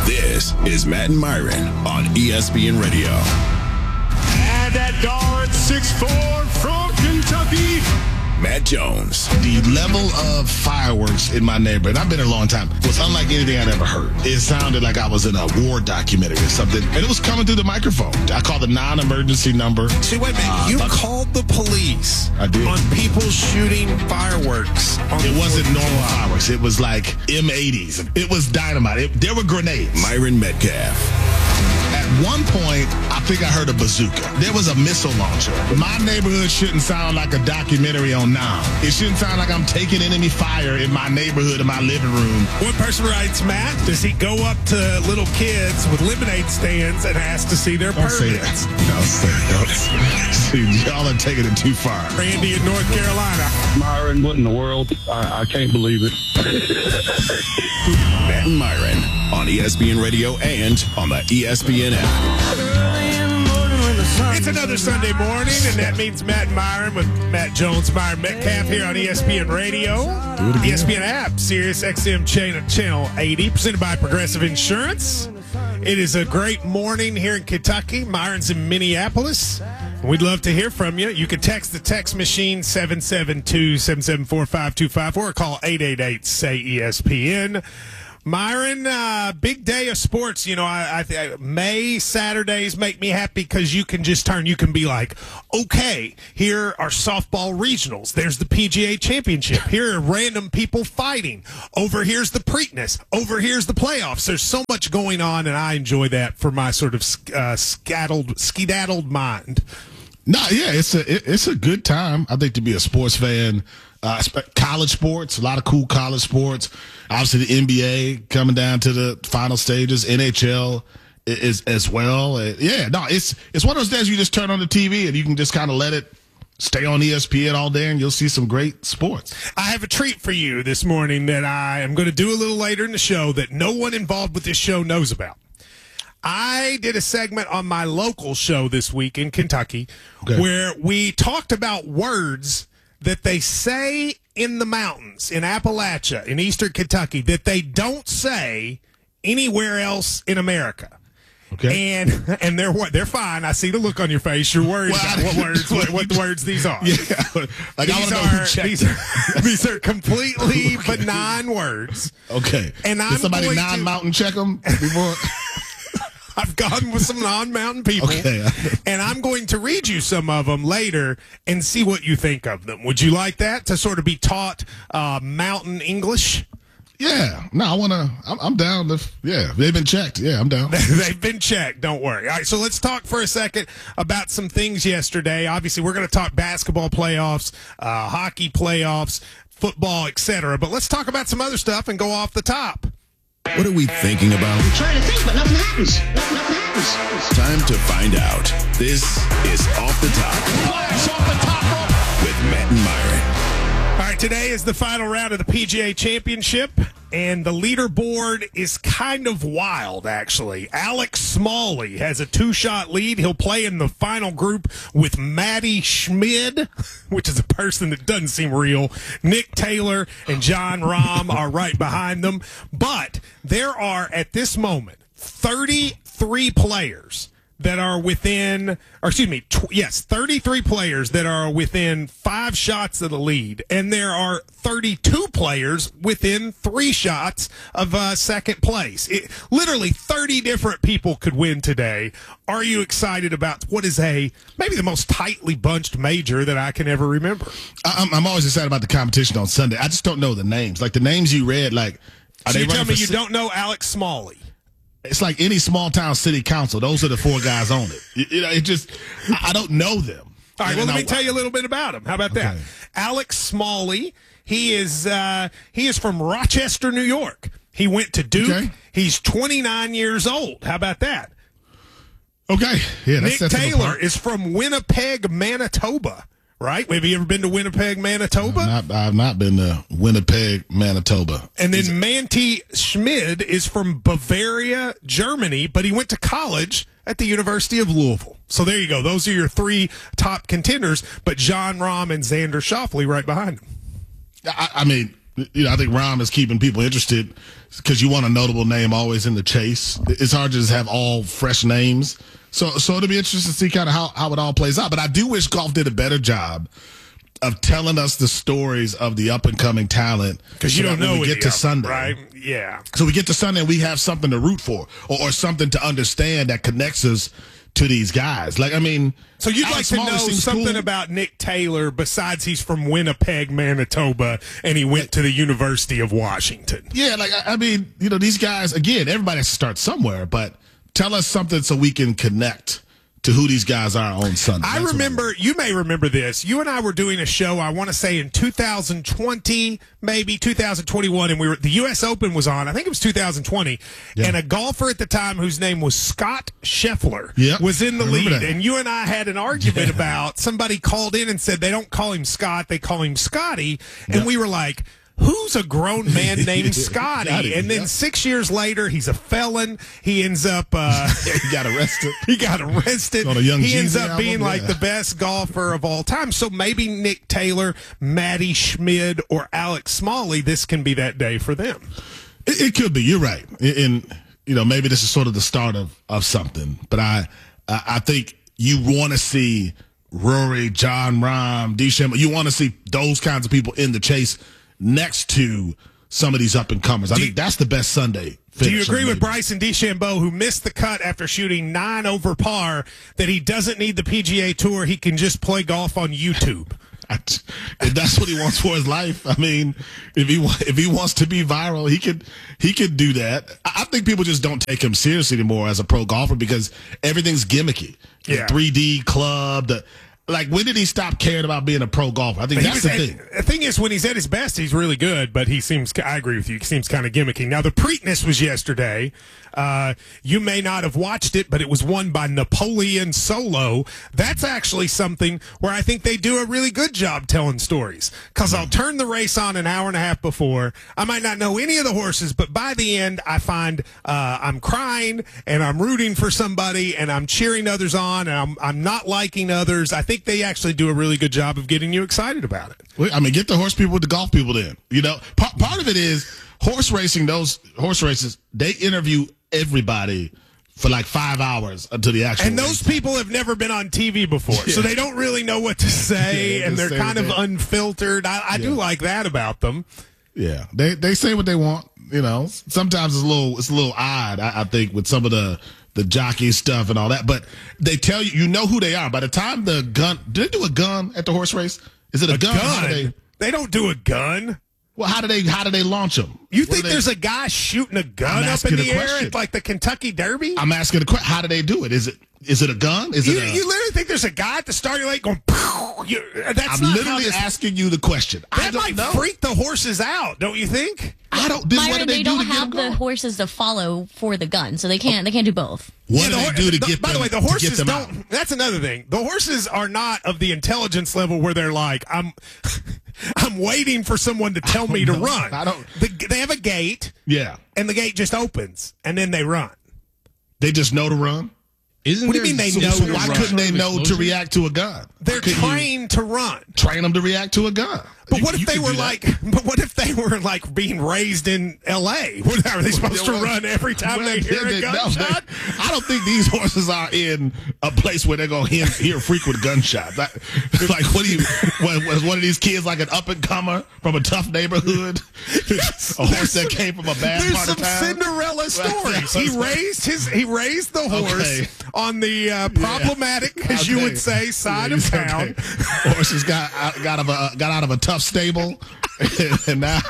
This is Matt and Myron on ESPN Radio. And that guard 6'4" from Kentucky, Matt Jones. The level of fireworks in my neighborhood, I've been here a long time, was unlike anything I'd ever heard. It sounded like I was in a war documentary or something, and it was coming through the microphone. I called the non-emergency number. See, wait a minute. You called the police I did. on people shooting fireworks. It wasn't normal fireworks. It was like M80s. It was dynamite. There were grenades. Myron Metcalf. At one point, I think I heard a bazooka. There was a missile launcher. My neighborhood shouldn't sound like a documentary on Nam. It shouldn't sound like I'm taking enemy fire in my neighborhood, in my living room. One person writes, Matt, does he go up to little kids with lemonade stands and ask to see their permits? Don't say that. See, y'all are taking it too far. Randy in North Carolina. Myron, what in the world? I can't believe it. Matt and Myron on ESPN Radio and on the ESPN app. It's another Sunday morning, and that means Matt and Myron with Matt Jones, Myron Metcalf here on ESPN Radio, ESPN app, Sirius XM channel 80, presented by Progressive Insurance. It is a great morning here in Kentucky. Myron's in Minneapolis. We'd love to hear from you. You can text the text machine 772-774-5254 or call 888-SAY-ESPN. Myron, big day of sports. You know, I May Saturdays make me happy because you can be like, okay, here are softball regionals. There's the PGA Championship. Here are random people fighting. Over here's the Preakness. Over here's the playoffs. There's so much going on, and I enjoy that for my sort of skedaddled mind. No, yeah, it's a good time, I think, to be a sports fan. College sports, a lot of cool college sports. Obviously, the NBA coming down to the final stages. NHL is as well. It's one of those days you just turn on the TV and you can just kind of let it stay on ESPN all day, and you'll see some great sports. I have a treat for you this morning that I am going to do a little later in the show that no one involved with this show knows about. I did a segment on my local show this week in Kentucky where we talked about words that they say in the mountains, in Appalachia, in eastern Kentucky, that they don't say anywhere else in America. Okay. And they're fine. I see the look on your face. You're worried about what the words these are. Yeah. Like, I want to know who checked them. These are completely benign words. Okay. And Did somebody non-mountain check them before? I've gone with some non-mountain people, and I'm going to read you some of them later and see what you think of them. Would you like that, to sort of be taught mountain English? Yeah. No, I'm down. They've been checked. Yeah, I'm down. They've been checked. Don't worry. All right, so let's talk for a second about some things yesterday. Obviously, we're going to talk basketball playoffs, hockey playoffs, football, etc. But let's talk about some other stuff and go off the top. What are we thinking about? I'm trying to think, but nothing happens. Nothing happens. Time to find out. This is Off the Top. flash off the top rope. With Matt and Myron. All right, today is the final round of the PGA Championship, and the leaderboard is kind of wild, actually. Alex Smalley has a 2-shot lead. He'll play in the final group with Matty Schmid, which is a person that doesn't seem real. Nick Taylor and John Rahm are right behind them. But there are, at this moment, 33 players that are within, 33 players that are within 5 shots of the lead, and there are 32 players within 3 shots of second place. Literally 30 different people could win today. Are you excited about what is maybe the most tightly bunched major that I can ever remember? I'm always excited about the competition on Sunday. I just don't know the names. Like, the names you read, like, are so they you tell me you for don't know Alex Smalley? It's like any small town city council. Those are the 4 guys on it. I don't know them. All right, well, let me tell you a little bit about him. How about that? Alex Smalley, he is from Rochester, New York. He went to Duke. Okay. He's 29 years old. How about that? Okay. Yeah, Nick Taylor is from Winnipeg, Manitoba. Right? Have you ever been to Winnipeg, Manitoba? I've not been to Winnipeg, Manitoba. And then Manty Schmid is from Bavaria, Germany, but he went to college at the University of Louisville. So there you go. Those are your 3 top contenders, but John Rahm and Xander Schauffele right behind him. I think Rahm is keeping people interested. because you want a notable name always in the chase. It's hard to just have all fresh names. So it'll be interesting to see kind of how it all plays out. But I do wish golf did a better job of telling us the stories of the up and coming talent, because you don't know when we get to Sunday, right? Yeah. So we get to Sunday and we have something to root for, or something to understand that connects us to these guys. Like, I mean, so you'd Alex like to Smalley know seems something cool. about Nick Taylor besides he's from Winnipeg, Manitoba, and he went to the University of Washington. Yeah, like, I mean, these guys, again, everybody has to start somewhere, but tell us something so we can connect to who these guys are on Sunday. I remember, you may remember this. You and I were doing a show, I want to say in 2020, maybe 2021, and the U.S. Open was on. I think it was 2020. Yeah. And a golfer at the time whose name was Scott Scheffler Yep. was in the I remember lead. that. And you and I had an argument about, somebody called in and said they don't call him Scott, they call him Scotty. And Yep. we were like, who's a grown man named Scotty? And then 6 years later, he's a felon. He ends up he got arrested. he got arrested. On a Young He ends Jeezy up album, being like yeah. the best golfer of all time. So maybe Nick Taylor, Matty Schmid, or Alex Smalley, this can be that day for them. It could be. You're right. And, maybe this is sort of the start of something. But I think you want to see Rory, John Rahm, DeChambeau. You want to see those kinds of people in the chase next to some of these up-and-comers. I think that's the best Sunday finish. Do you agree with maybe. Bryson DeChambeau, who missed the cut after shooting 9 over par, that he doesn't need the PGA Tour, he can just play golf on YouTube? If that's what he wants for his life, I mean, if he wants to be viral, he could do that. I think people just don't take him seriously anymore as a pro golfer because everything's gimmicky. Yeah. The 3D club, when did he stop caring about being a pro golfer? I think that's the thing. The thing is, when he's at his best, he's really good, but I agree with you, he seems kind of gimmicky. Now, the Preakness was yesterday. You may not have watched it, but it was won by Napoleon Solo. That's actually something where I think they do a really good job telling stories. Because I'll turn the race on an hour and a half before. I might not know any of the horses, but by the end, I find I'm crying and I'm rooting for somebody and I'm cheering others on and I'm not liking others. I think they actually do a really good job of getting you excited about it. Well, I mean, get the horse people with the golf people then. Part of it is horse racing, those horse races, they interview everybody for like 5 hours until the actual And those race. people have never been on TV before, so they don't really know what to say, Yeah, and just they're say kind what of they- unfiltered. I do like that about them. Yeah, they say what they want. Sometimes it's a little odd. I think with some of the jockey stuff and all that, but they tell you who they are by the time the gun. Do they do a gun at the horse race? Is it a gun? How do They don't do a gun. Well, how do they launch them? You think there's a guy shooting a gun I'm up in asking the a air question. at like the Kentucky Derby? I'm asking a question. How do they do it? Is it a gun? Is You it? literally think there's a guy at the starting line going, pow! That's I'm not literally how this, asking you the question. I that don't might know. freak the horses out, don't you think? I don't. Then what do Myron, they they do don't to get have them the going? horses to follow for the gun, so they can't do both. What Yeah, do the they hor- do to the- get by them? the way, the to get horses them don't. out? That's another thing. The horses are not of the intelligence level where they're like, I'm waiting for someone to tell me to know. run. I don't- They have a gate, Yeah, and the gate just opens, and then they run. they just know to run. Isn't What do you there mean they some know sort to of Why run? couldn't they of know to explosion? react to a gun? They're Couldn't you trained to run. train them to react to a gun. But what You if they could were do that. but what if they were like being raised in L.A.? Are they supposed to run every time they hear a gunshot? I don't think these horses are in a place where they're going to hear frequent gunshots. Like, was one of these kids like an up-and-comer from a tough neighborhood? A horse that came from a bad There's part some of town? Cinderella stories. He raised the horse Okay. on the problematic, as you Okay. would say, side Yeah, of okay. town. Horses got out of a tough stable, and now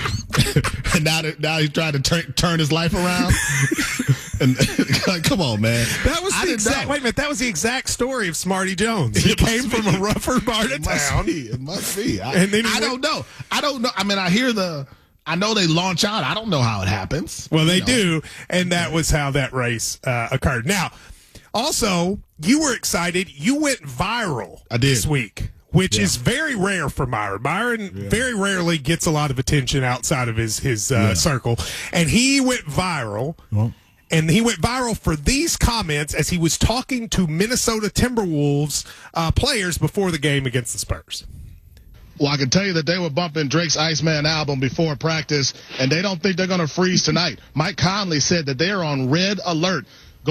he's trying to turn his life around. And come on, man. That was I the didn't exact. know. Wait a minute. That was the exact story of Smarty Jones. He It must came from be. a rougher part of It must town. be. It must be. And then he I don't know. I don't know. I mean, I know they launch out. I don't know how it happens. Well, they You know. do, and that was how that race occurred. Now, also, you were excited. You went viral I did. this week, which is very rare for Myron. Myron very rarely gets a lot of attention outside of his circle, and he went viral. Well. And he went viral for these comments as he was talking to Minnesota Timberwolves players before the game against the Spurs. Well, I can tell you that they were bumping Drake's Iceman album before practice, and they don't think they're going to freeze tonight. Mike Conley said that they're on red alert.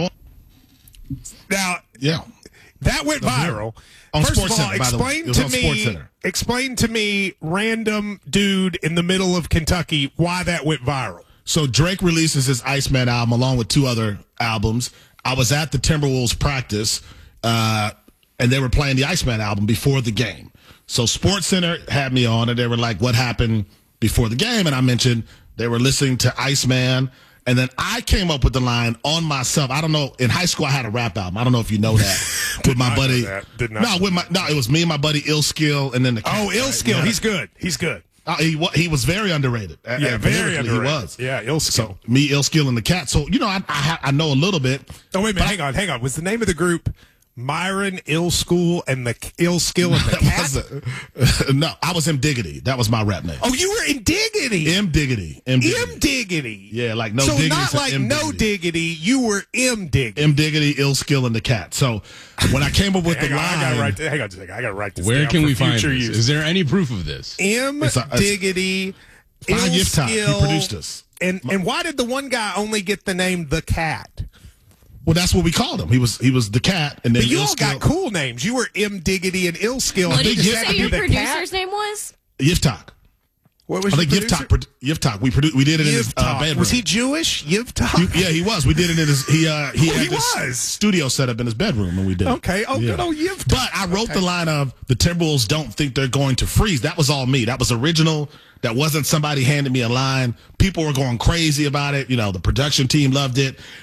Now, yeah, that went viral. On First Sports of all, Center, by the way. It was on Sports Center. Explain to me, random dude in the middle of Kentucky, why that went viral. So Drake releases his Iceman album along with 2 other albums. I was at the Timberwolves practice, and they were playing the Iceman album before the game. So Sports Center had me on, and they were like, what happened before the game? And I mentioned they were listening to Iceman. And then I came up with the line on myself. I don't know. In high school, I had a rap album. I don't know if you know that. With my buddy. It was me and my buddy Ill Skill, and then the Cat. Oh, Ill Skill. He's good. He's good. He was very underrated. Yeah, very underrated. He was. Yeah, Ill Skill. So me, Ill Skill, and the Cat. So I know a little bit. Oh wait a minute. Hang on. Was the name of the group Myron, Ill School, and the Ill Skill and the Cat? No, I was M Diggity. That was my rap name. Oh, you were in Diggity. M Diggity. M Diggity. Yeah, like no. So Diggity, not like M no Diggity. You were M Diggity. M Diggity, Ill Skill, and the Cat. So when I came up with the line, hang on a second. I gotta write this. Where down can for we find this? use. Is there any proof of this? M Diggity, Ill Yiftach. Skill. He produced us. And why did the one guy only get the name the Cat? Well, that's what we called him. He was the Cat, and then but you Ill all Skill. got cool names. You were M Diggity and Ill Skill. What did you just say your the producer's Cat? name was? Yiftach. What was I your think producer? Yiftach. We did it in his bedroom. Was he Jewish? Yiftach? Yeah, he was. We did it in his. He had he this was. studio set up in his bedroom, and we did. Okay. Oh, yeah. good old Yiftach. But I wrote the line of the Timberwolves don't think they're going to freeze. That was all me. That was original. That wasn't somebody handing me a line. People were going crazy about it. The production team loved it.